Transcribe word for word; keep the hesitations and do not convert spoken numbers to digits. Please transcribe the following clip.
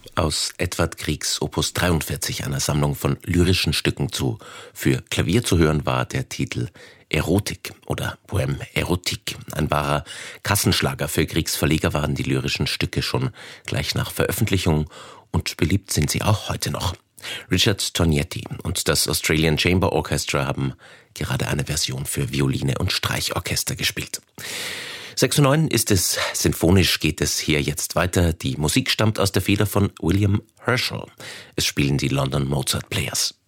aus Edvard Griegs Opus dreiundvierzig, einer Sammlung von lyrischen Stücken zu. Für Klavier zu hören war der Titel Erotik oder Poème Erotique. Ein wahrer Kassenschlager. Für Griegs Verleger waren die lyrischen Stücke schon gleich nach Veröffentlichung und beliebt sind sie auch heute noch. Richard Tognetti und das Australian Chamber Orchestra haben gerade eine Version für Violine und Streichorchester gespielt. sechs Uhr neun ist es, sinfonisch geht es hier jetzt weiter. Die Musik stammt aus der Feder von William Herschel. Es spielen die London Mozart Players.